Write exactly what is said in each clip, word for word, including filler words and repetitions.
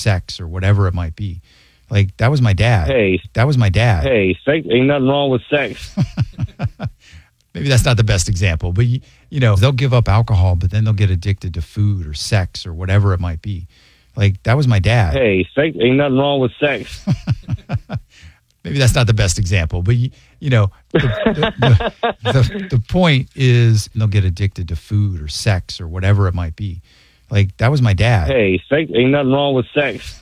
sex or whatever it might be. Like, that was my dad. Hey. That was my dad. Hey, sex, ain't nothing wrong with sex. Maybe that's not the best example, but, you, you know, they'll give up alcohol, but then they'll get addicted to food or sex or whatever it might be. Like, that was my dad. Hey, sex, ain't nothing wrong with sex. Maybe that's not the best example, but, you, you know, the, the, the, the, the point is they'll get addicted to food or sex or whatever it might be. Like, that was my dad. Hey, sex, ain't nothing wrong with sex.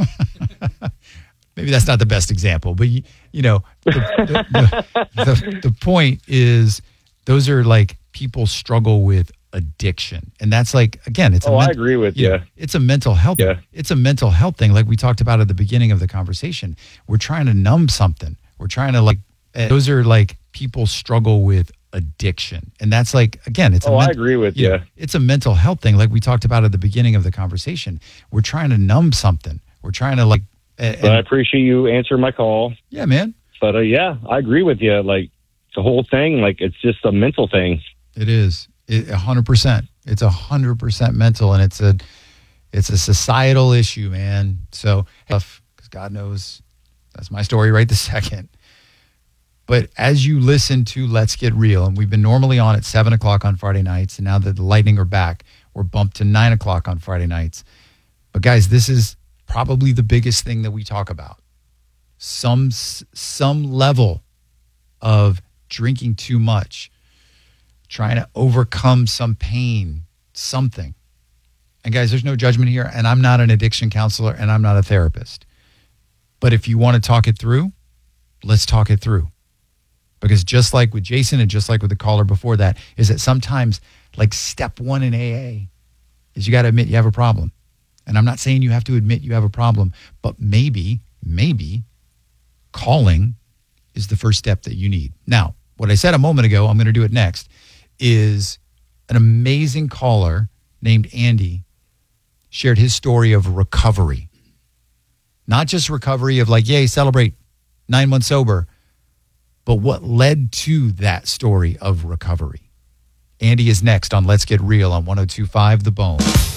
Maybe that's not the best example, but, you, you know, the, the, the, the, the point is those are like people struggle with addiction. And that's like, again, it's oh, a men- I agree with you. you. know, it's a mental health. Yeah. It's a mental health thing. Like we talked about at the beginning of the conversation, we're trying to numb something. We're trying to like, uh, those are like people struggle with addiction. And that's like, again, it's oh, a men- I agree with you. you. know, it's a mental health thing. Like we talked about at the beginning of the conversation, we're trying to numb something. We're trying to like, uh, But I appreciate you answering my call. yeah, man. But uh, yeah, I agree with you. Like the whole thing, like it's just a mental thing. It is a hundred percent. It's a hundred percent mental, and it's a it's a societal issue, man. So, because God knows that's my story right this second. But as you listen to Let's Get Real, and we've been normally on at seven o'clock on Friday nights, and now that the Lightning are back, we're bumped to nine o'clock on Friday nights. But guys, this is probably the biggest thing that we talk about. Some some level of drinking too much, trying to overcome some pain, something. And guys, there's no judgment here, and I'm not an addiction counselor, and I'm not a therapist. But if you want to talk it through, let's talk it through. Because just like with Jason and just like with the caller before that, is that sometimes like step one in A A is you got to admit you have a problem. And I'm not saying you have to admit you have a problem, but maybe, maybe calling is the first step that you need. Now, what I said a moment ago, I'm going to do it next, is an amazing caller named Andy shared his story of recovery. Not just recovery of like, yay, celebrate nine months sober, but what led to that story of recovery. Andy is next on Let's Get Real on one oh two point five The Bone.